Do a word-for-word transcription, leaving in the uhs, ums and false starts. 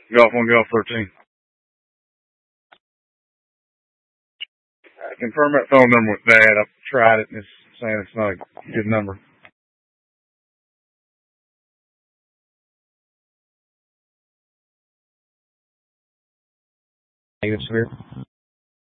Golf one, Golf thirteen. I confirm that phone number with Dad. I've tried it and it's saying it's not a good number. Negative, Severe.